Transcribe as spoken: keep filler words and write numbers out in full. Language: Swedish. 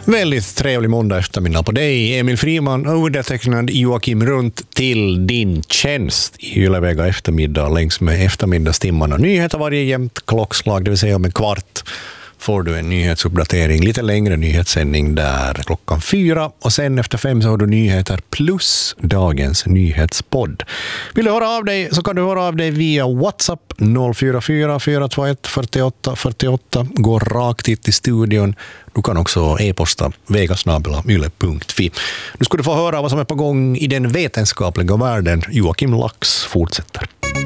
Väldigt trevlig måndag eftermiddag på dig, Emil Friman och undertecknad Joakim Runt till din tjänst i Ylevega eftermiddag längs med eftermiddagstimmarna. Nyheter varje jämnt klockslag, det vill säga om en kvart får du en nyhetsuppdatering, lite längre nyhetssändning där klockan fyra och sen efter fem så har du nyheter plus dagens nyhetspodd. Vill du höra av dig så kan du höra av dig via WhatsApp noll fyra fyra fyra två ett fyra åtta fyra åtta. Gå rakt hit till studion. Du kan också e-posta vegasnabela yle punkt fi. Nu ska du få höra vad som är på gång i den vetenskapliga världen. Joakim Lax fortsätter.